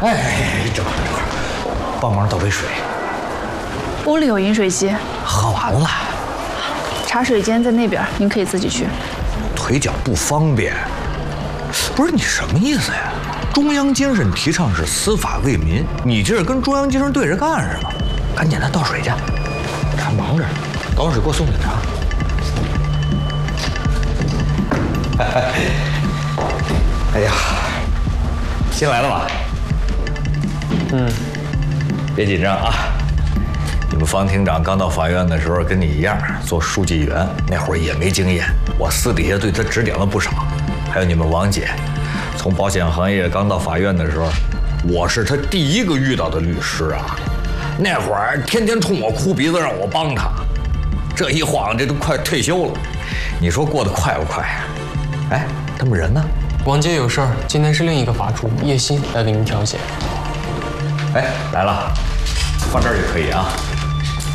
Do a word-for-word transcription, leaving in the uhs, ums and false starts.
哎，正好正好，帮忙倒杯水。 屋里有饮水机， 喝完了。 茶水间在那边，您可以自己去。 腿脚不方便。不是你什么意思呀？中央精神提倡是司法为民，你这是跟中央精神对着干是吗？赶紧的倒水去，我还忙着呢。倒完水给我送警察。哎呀，新来的吧？ 嗯， 别紧张啊。你们方厅长刚到法院的时候，跟你一样做书记员，那会儿也没经验，我私底下对他指点了不少。还有你们王姐，从保险行业刚到法院的时候，我是他第一个遇到的律师啊。那会儿天天冲我哭鼻子，让我帮他。这一晃，这都快退休了，你说过得快不快啊？哎，他们人呢？ 王姐有事儿，今天是另一个法主叶欣来给您调解。 哎，来了，放这儿就可以啊。